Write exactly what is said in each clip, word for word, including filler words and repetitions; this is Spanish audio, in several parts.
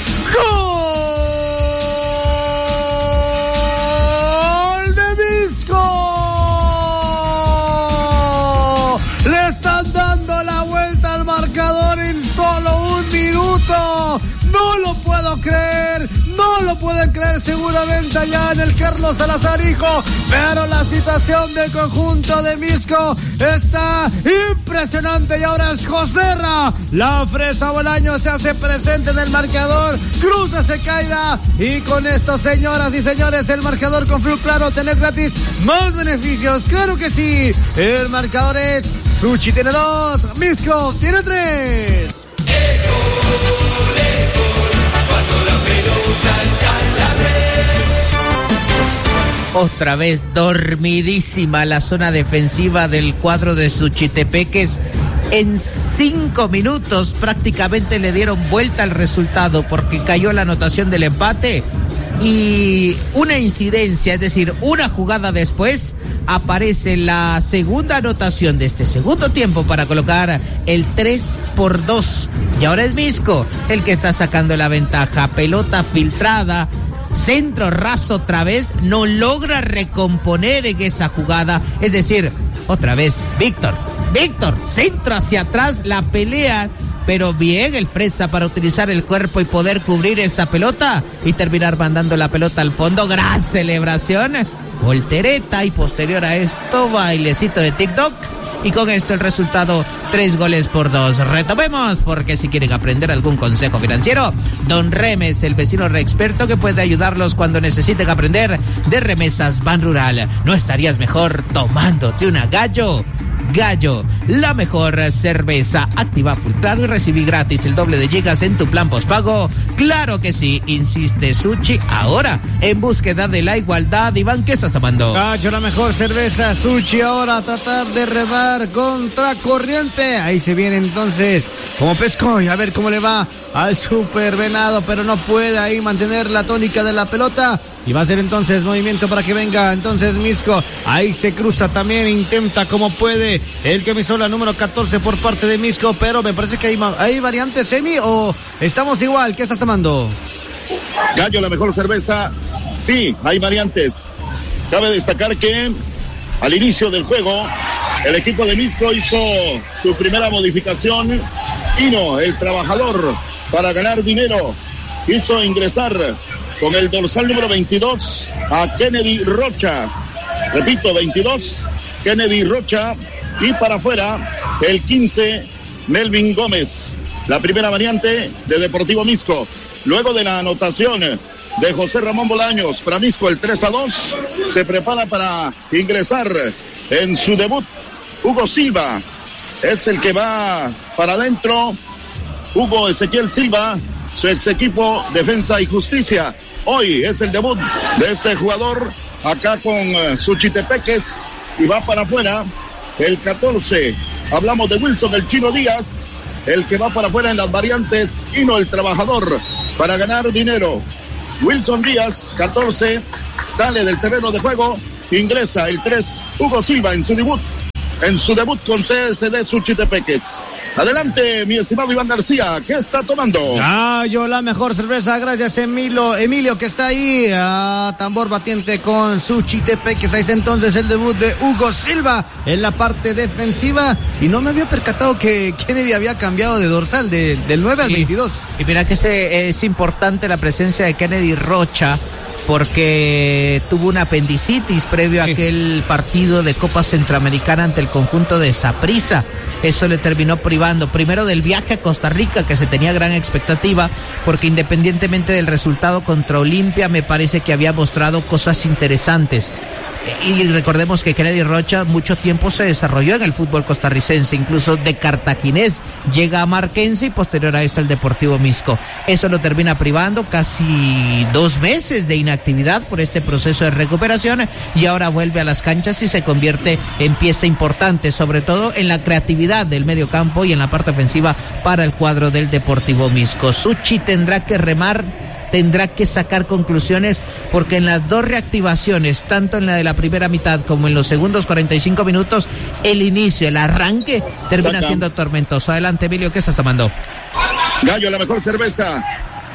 ¡Gol de Visco! Le están dando la vuelta al marcador en solo un minuto. No lo puedo creer, no lo pueden creer seguramente allá en el Carlos Salazar hijo, pero la situación del conjunto de Misco está impresionante y ahora es Joserra. La Fresa Bolaño se hace presente en el marcador, cruza Secaida y con esto, señoras y señores, el marcador con Flu Claro, tener gratis más beneficios, claro que sí. El marcador es Suchi tiene dos, Misco tiene tres. Otra vez dormidísima la zona defensiva del cuadro de Suchitepeques. En cinco minutos prácticamente le dieron vuelta al resultado porque cayó la anotación del empate y una incidencia, es decir, una jugada después aparece la segunda anotación de este segundo tiempo para colocar el tres por dos. Y ahora es Misco el que está sacando la ventaja. Pelota filtrada, centro raso otra vez, no logra recomponer en esa jugada. Es decir, otra vez, Víctor, Víctor, centro hacia atrás, la pelea, pero bien el Fresa para utilizar el cuerpo y poder cubrir esa pelota y terminar mandando la pelota al fondo. Gran celebración, voltereta y posterior a esto, bailecito de TikTok. Y con esto el resultado, tres goles por dos. Retomemos, porque si quieren aprender algún consejo financiero, Don Remes, el vecino re experto que puede ayudarlos cuando necesiten aprender de remesas Banrural. ¿No estarías mejor tomándote una gallo? Gallo, la mejor cerveza. Activa Full Claro y recibí gratis el doble de gigas en tu plan postpago. Claro que sí, insiste Suchi, ahora en búsqueda de la igualdad. Iván, ¿qué estás tomando? Gallo, la mejor cerveza. Suchi ahora a tratar de remar contra corriente. Ahí se viene entonces como pesco y a ver cómo le va al Super Venado, pero no puede ahí mantener la tónica de la pelota. Y va a ser entonces movimiento para que venga entonces Misco. Ahí se cruza también, intenta como puede el camisola número catorce por parte de Misco, pero me parece que hay, hay variantes, Emi, o estamos igual. ¿Qué estás tomando? Gallo, la mejor cerveza. Sí, hay variantes. Cabe destacar que al inicio del juego el equipo de Misco hizo su primera modificación. Hino, el trabajador, para ganar dinero, hizo ingresar con el dorsal número veintidós a Kennedy Rocha. Repito, veintidós, Kennedy Rocha. Y para afuera, el quince, Melvin Gómez. La primera variante de Deportivo Misco. Luego de la anotación de José Ramón Bolaños para Misco, el tres a dos, se prepara para ingresar en su debut Hugo Silva. Es el que va para adentro. Hugo Ezequiel Silva, su ex equipo Defensa y Justicia. Hoy es el debut de este jugador acá con uh, Suchitepeques y va para afuera el catorce. Hablamos de Wilson, el Chino Díaz, el que va para afuera en las variantes. Hino, el trabajador, para ganar dinero. Wilson Díaz, catorce, sale del terreno de juego, ingresa el tres, Hugo Silva en su debut. En su debut con C S D Suchitepeques. Adelante, mi estimado Iván García, ¿qué está tomando? Ah, yo la mejor cerveza, gracias Emilio, Emilio que está ahí, a tambor batiente con Suchitepeques. Ahí está entonces el debut de Hugo Silva en la parte defensiva. Y no me había percatado que Kennedy había cambiado de dorsal de, del nueve al veintidós. Y mira que se, es importante la presencia de Kennedy Rocha, porque tuvo una apendicitis previo a aquel partido de Copa Centroamericana ante el conjunto de Saprissa. Eso le terminó privando primero del viaje a Costa Rica, que se tenía gran expectativa, porque independientemente del resultado contra Olimpia, me parece que había mostrado cosas interesantes. Y recordemos que Kennedy Rocha mucho tiempo se desarrolló en el fútbol costarricense, incluso de cartaginés llega a Marquense y posterior a esto el Deportivo Misco. Eso lo termina privando casi dos meses de inactividad por este proceso de recuperación y ahora vuelve a las canchas y se convierte en pieza importante, sobre todo en la creatividad del medio campo y en la parte ofensiva para el cuadro del Deportivo Misco. Suchi tendrá que remar, tendrá que sacar conclusiones, porque en las dos reactivaciones, tanto en la de la primera mitad como en los segundos cuarenta y cinco minutos, el inicio, el arranque termina Saca. siendo tormentoso. Adelante, Emilio, ¿qué estás tomando? Gallo, la mejor cerveza.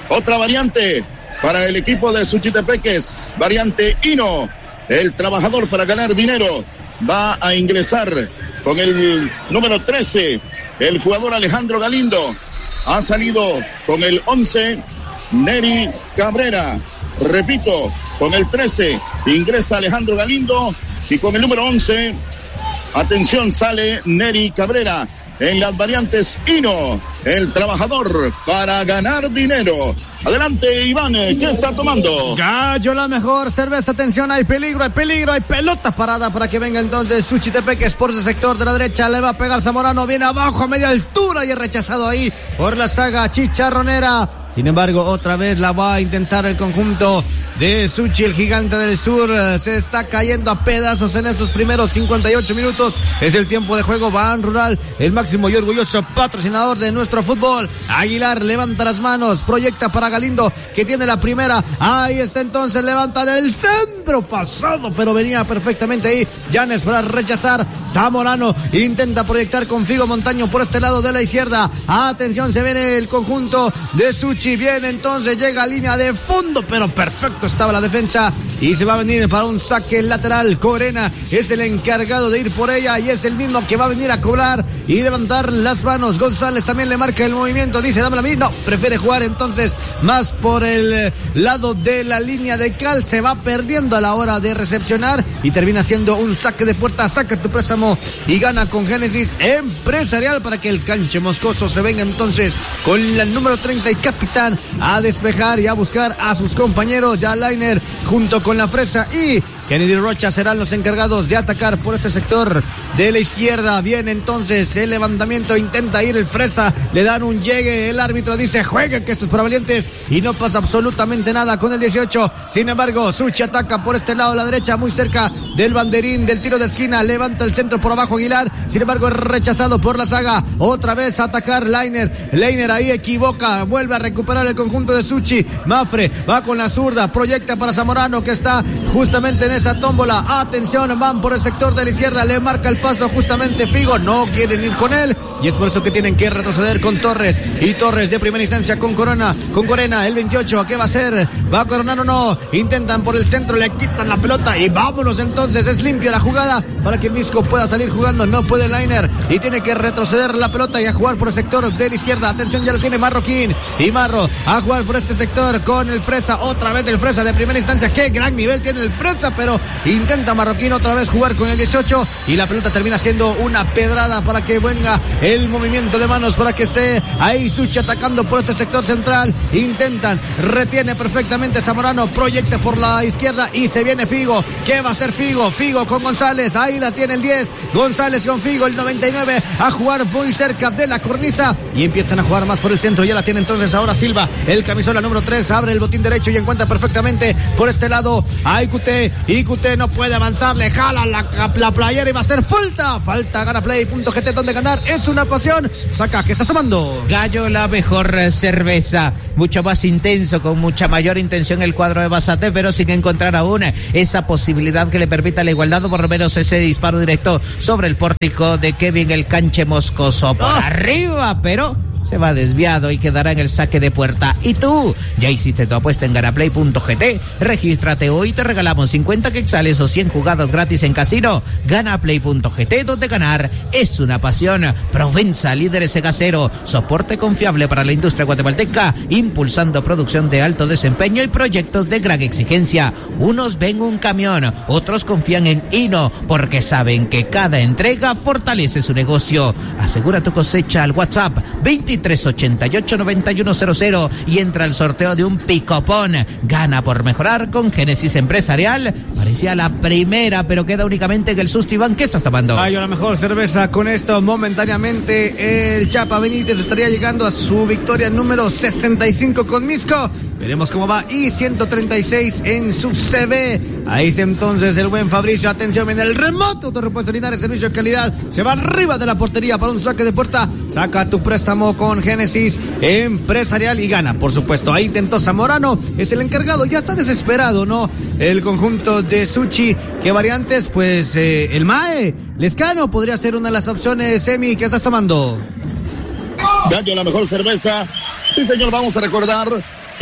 Otra variante para el equipo de Suchitepeques, variante Hino. El trabajador para ganar dinero va a ingresar con el número trece, el jugador Alejandro Galindo. Ha salido con el once, Neri Cabrera. Repito, con el trece ingresa Alejandro Galindo y con el número once, atención, sale Neri Cabrera. En las variantes Hino, el trabajador para ganar dinero. Adelante, Iván, ¿qué está tomando? Gallo, la mejor cerveza. Atención, hay peligro, hay peligro, hay pelota parada para que venga entonces Suchitepeques por ese sector de la derecha. Le va a pegar Zamorano, viene abajo a media altura y es rechazado ahí por la saga chicharronera. Sin embargo, otra vez la va a intentar el conjunto de Suchi, el gigante del sur. Se está cayendo a pedazos en estos primeros cincuenta y ocho minutos. Es el tiempo de juego. Ban Rural, el máximo y orgulloso patrocinador de nuestro fútbol. Aguilar levanta las manos, proyecta para Galindo, que tiene la primera. Ahí está entonces, levanta el centro pasado, pero venía perfectamente ahí Llanes para rechazar. Zamorano intenta proyectar con Figo Montaño por este lado de la izquierda. Atención, se viene el conjunto de Suchi. Bien, entonces llega a línea de fondo, pero perfecto estaba la defensa y se va a venir para un saque lateral. Corena es el encargado de ir por ella y es el mismo que va a venir a cobrar y levantar las manos. González también le marca el movimiento, dice dámela a mí, no, prefiere jugar entonces más por el lado de la línea de cal. Se va perdiendo a la hora de recepcionar y termina siendo un saque de puerta. Saca tu préstamo y gana con Génesis Empresarial para que el canche moscoso se venga entonces con la número treinta y capitán a despejar y a buscar a sus compañeros. Ya Lainer junto con la Fresa y Kennedy Rocha serán los encargados de atacar por este sector de la izquierda. Viene entonces el levantamiento, intenta ir el Fresa, le dan un llegue, el árbitro dice juegue que esto es para valientes y no pasa absolutamente nada con el dieciocho. Sin embargo, Suchi ataca por este lado a la derecha, muy cerca del banderín del tiro de esquina, levanta el centro por abajo Aguilar, sin embargo es rechazado por la saga. Otra vez a atacar Lainer, Lainer ahí equivoca, vuelve a recuperar el conjunto de Suchi. Mafre va con la zurda, proyecta para Zamorano que está justamente en esa tómbola. Atención, van por el sector de la izquierda, le marca el paso justamente Figo, no quieren ir con él y es por eso que tienen que retroceder con Torres. Y Torres de primera instancia con Corona, con Corena, el veintiocho, ¿qué va a hacer? ¿Va a coronar o no? Intentan por el centro, le quitan la pelota y vámonos entonces, es limpia la jugada para que Misco pueda salir jugando, no puede Lainer y tiene que retroceder la pelota y a jugar por el sector de la izquierda. Atención, ya lo tiene Marroquín y Marro a jugar por este sector con el Fresa, otra vez el Fresa de primera instancia, qué gran nivel tiene el Fresa, pero intenta Marroquín otra vez jugar con el dieciocho y la pelota termina siendo una pedrada para que venga el movimiento de manos para que esté ahí Suchi atacando por este sector central. Intentan, retiene perfectamente Zamorano, proyecta por la izquierda y se viene Figo. ¿Qué va a hacer Figo? Figo con González, ahí la tiene el diez, González con Figo, el noventa y nueve, a jugar muy cerca de la cornisa y empiezan a jugar más por el centro. Ya la tiene entonces ahora Silva, el camisola número tres, abre el botín derecho y encuentra perfectamente por este lado a I Q T. I Q T no puede avanzar, le jala la, la playera y va a ser falta. Falta, gana play punto g t, donde ganar es una pasión. Saca, ¿qué estás tomando? Gallo, la mejor cerveza, mucho más intenso, con mucha mayor intención el cuadro de Bazate, pero sin encontrar aún esa posibilidad que le permita la igualdad o por lo menos ese disparo directo sobre el pórtico de Kevin el Canche Moscoso. Por ah. arriba, pero se va desviado y quedará en el saque de puerta. ¿Y tú? ¿Ya hiciste tu apuesta en ganaplay punto g t? Regístrate hoy y te regalamos cincuenta quetzales o cien jugadas gratis en casino. ganaplay punto g t, donde ganar es una pasión. Provenza, líderes gasero, soporte confiable para la industria guatemalteca, impulsando producción de alto desempeño y proyectos de gran exigencia. Unos ven un camión, otros confían en Hino, porque saben que cada entrega fortalece su negocio. Asegura tu cosecha al WhatsApp veintitrés ochenta y ocho noventa y uno cero cero y entra al sorteo de un picopón. Gana por mejorar con Génesis Empresarial. Parecía la primera, pero queda únicamente en el susto. Iván, ¿qué estás tomando? Hay una mejor cerveza. Con esto, momentáneamente, el Chapa Benítez estaría llegando a su victoria número sesenta y cinco con Misco. Veremos cómo va. Y ciento treinta y seis en su C B. Ahí está entonces el buen Fabricio. Atención, en el remoto de repuesto urinario, servicio de calidad. Se va arriba de la portería para un saque de puerta. Saca tu préstamo con Génesis Empresarial y gana, por supuesto. Ahí intentó Zamorano, es el encargado. Ya está desesperado, ¿no? El conjunto de Suchi. ¿Qué variantes? Pues eh, el Mae, Lescano podría ser una de las opciones. Emi, ¿qué estás tomando? Gallo, la mejor cerveza. Sí, señor, vamos a recordar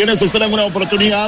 quienes esperan una oportunidad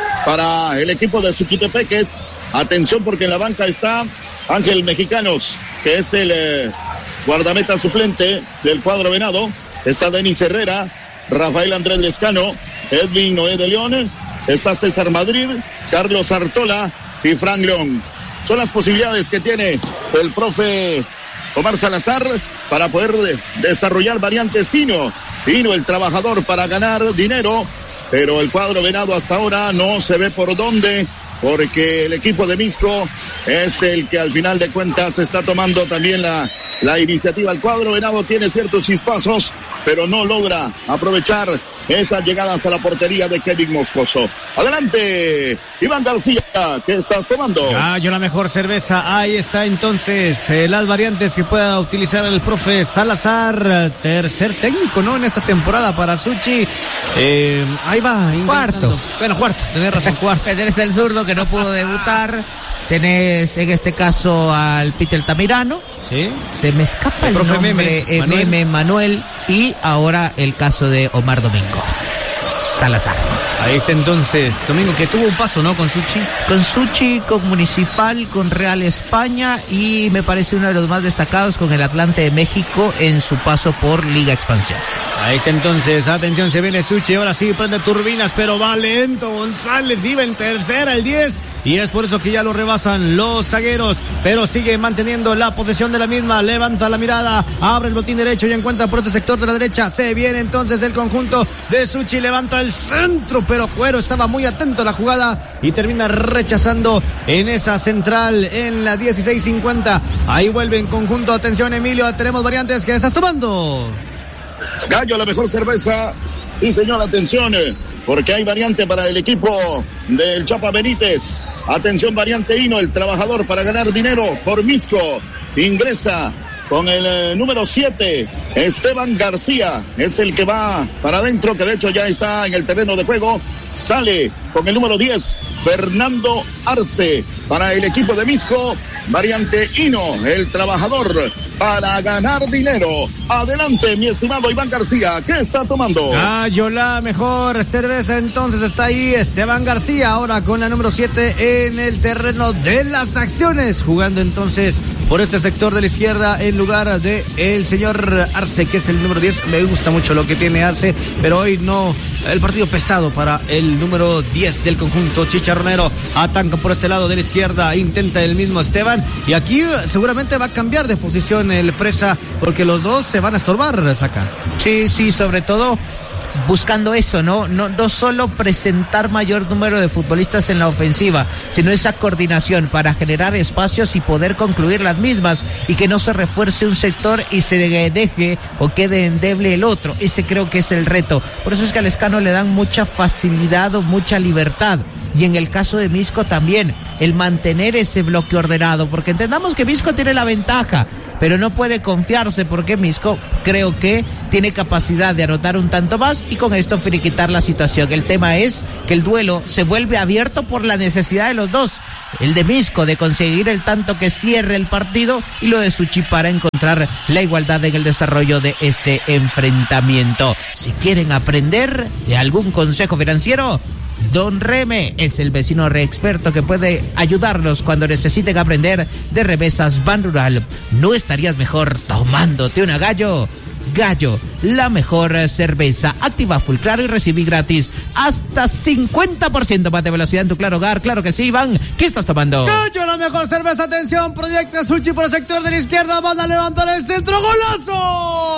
para el equipo de Suchitepeques. Atención porque en la banca está Ángel Mexicanos, que es el eh, guardameta suplente del cuadro venado. Está Denis Herrera, Rafael Andrés Lescano, Edwin Noé de León, está César Madrid, Carlos Artola y Frank León. Son las posibilidades que tiene el profe Omar Salazar para poder de, desarrollar variantes. Hino, Hino el trabajador para ganar dinero, pero el cuadro venado hasta ahora no se ve por dónde, porque el equipo de Misco es el que al final de cuentas está tomando también la, la iniciativa. El cuadro venado tiene ciertos chispazos, pero no logra aprovechar esas llegadas a la portería de Kevin Moscoso. Adelante, Iván García, ¿qué estás tomando? Gallo, la mejor cerveza. Ahí está entonces eh, las variantes que pueda utilizar el profe Salazar, tercer técnico, ¿no? En esta temporada para Suchi. Eh, ahí va. Cuarto. Bueno, cuarto, tenés razón, cuarto. Tenés el zurdo que no pudo debutar. Tenés en este caso al Peter Tamirano. Sí. Se me escapa el, el nombre, Meme, eh, Manuel. Meme Manuel. Y ahora el caso de Omar Domingo Salazar. Ahí está entonces, Domingo, que tuvo un paso, ¿no? Con Suchi. Con Suchi, con Municipal, con Real España y me parece uno de los más destacados con el Atlante de México en su paso por Liga Expansión. Ahí está entonces, atención, se viene Suchi, ahora sí prende turbinas, pero va lento. González iba en tercera, el diez, y es por eso que ya lo rebasan los zagueros, pero sigue manteniendo la posesión de la misma. Levanta la mirada, abre el botín derecho y encuentra por este sector de la derecha. Se viene entonces el conjunto de Suchi, levanta el centro, pero Cuero estaba muy atento a la jugada y termina rechazando en esa central en la dieciséis cincuenta. Ahí vuelve en conjunto, atención Emilio, tenemos variantes. ¿Qué estás tomando? Gallo, la mejor cerveza. Sí, señor, atención, porque hay variante para el equipo del Chapa Benítez. Atención, variante Hino, el trabajador para ganar dinero por Misco. Ingresa con el eh, número siete, Esteban García. Es el que va para adentro, que de hecho ya está en el terreno de juego. Sale con el número diez, Fernando Arce, para el equipo de Misco. Variante Hino, el trabajador para ganar dinero. Adelante, mi estimado Iván García, ¿qué está tomando? Gallo, la mejor cerveza entonces está ahí Esteban García, ahora con la número siete en el terreno de las acciones, jugando entonces por este sector de la izquierda en lugar de el señor Arce, que es el número diez. Me gusta mucho lo que tiene Arce, pero hoy no, el partido pesado para el número diez del conjunto chicharronero. Ataca por este lado de la izquierda, intenta el mismo Esteban, y aquí seguramente va a cambiar de posición el Fresa, porque los dos se van a estorbar, Saca. Sí, sí, sobre todo buscando eso, ¿no? No, no solo presentar mayor número de futbolistas en la ofensiva, sino esa coordinación para generar espacios y poder concluir las mismas, y que no se refuerce un sector y se deje o quede endeble el otro. Ese creo que es el reto. Por eso es que a Lescano le dan mucha facilidad o mucha libertad. Y en el caso de Misco también, el mantener ese bloque ordenado, porque entendamos que Misco tiene la ventaja, pero no puede confiarse, porque Misco creo que tiene capacidad de anotar un tanto más y con esto finiquitar la situación. El tema es que el duelo se vuelve abierto por la necesidad de los dos. El de Misco de conseguir el tanto que cierre el partido, y lo de Suchi para encontrar la igualdad en el desarrollo de este enfrentamiento. Si quieren aprender de algún consejo financiero, Don Reme es el vecino re experto que puede ayudarlos cuando necesiten aprender de remesas Ban Rural. ¿No estarías mejor tomándote una Gallo? Gallo, la mejor cerveza. Activa Full Claro y recibí gratis hasta cincuenta por ciento más de velocidad en tu Claro Hogar. Claro que sí, Iván. ¿Qué estás tomando? Gallo, la mejor cerveza. Atención, proyecta Suchi por el sector de la izquierda. Van a levantar el centro. ¡Golazo!